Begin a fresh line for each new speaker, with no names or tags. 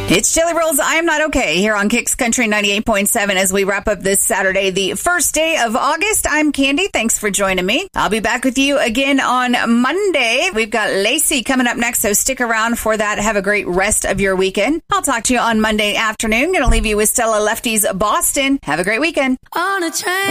It's Jelly Rolls, I Am Not Okay, here on Kicks Country 98.7 as we wrap up this Saturday, the first day of August. I'm Candy. Thanks for joining me. I'll be back with you again on Monday. We've got Lacey coming up next, so stick around for that. Have a great rest of your weekend. I'll talk to you on Monday afternoon. Going to leave you with Stella Lefty's Boston. Have a great weekend.
On a train.